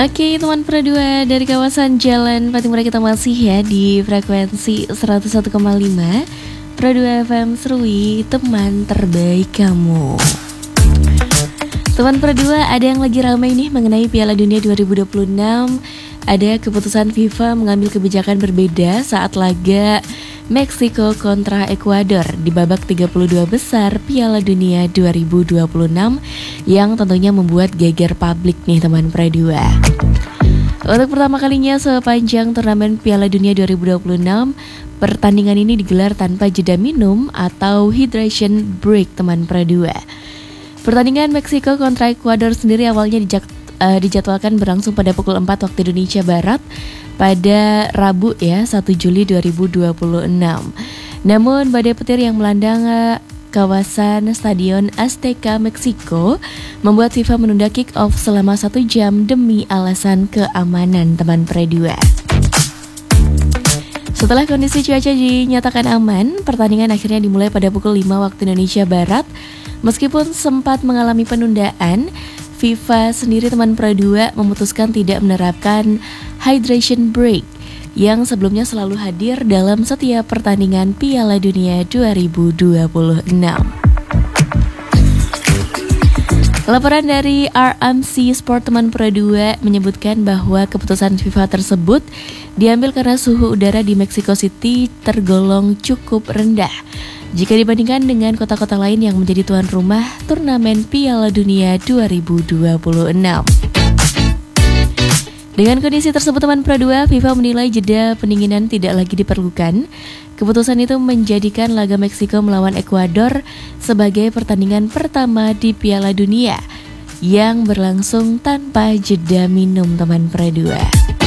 Oke teman Pro 2 dari kawasan Jalan Patimura kita masih ya di frekuensi 101,5 Pro 2 FM Serui, teman terbaik kamu. Teman Pro 2, ada yang lagi ramai nih mengenai Piala Dunia 2026. Ada keputusan FIFA mengambil kebijakan berbeda saat laga Meksiko kontra Ekuador di babak 32 besar Piala Dunia 2026 yang tentunya membuat geger publik nih teman Pro 2. Untuk pertama kalinya sepanjang turnamen Piala Dunia 2026, pertandingan ini digelar tanpa jeda minum atau hydration break teman Pro 2. Pertandingan Meksiko kontra Ekuador sendiri awalnya dijadwalkan berlangsung pada pukul 4 waktu Indonesia Barat pada Rabu ya 1 Juli 2026. Namun badai petir yang melanda kawasan Stadion Azteca Meksiko membuat FIFA menunda kick off selama 1 jam demi alasan keamanan teman Pro 2. Setelah kondisi cuaca dinyatakan aman, pertandingan akhirnya dimulai pada pukul 5 waktu Indonesia Barat. Meskipun sempat mengalami penundaan, FIFA sendiri teman Pro 2 memutuskan tidak menerapkan hydration break yang sebelumnya selalu hadir dalam setiap pertandingan Piala Dunia 2026. Laporan dari RMC Sport teman Pro 2 menyebutkan bahwa keputusan FIFA tersebut diambil karena suhu udara di Mexico City tergolong cukup rendah jika dibandingkan dengan kota-kota lain yang menjadi tuan rumah turnamen Piala Dunia 2026. Dengan kondisi tersebut teman Pro 2, FIFA menilai jeda pendinginan tidak lagi diperlukan. Keputusan itu menjadikan laga Meksiko melawan Ekuador sebagai pertandingan pertama di Piala Dunia yang berlangsung tanpa jeda minum teman Pro 2.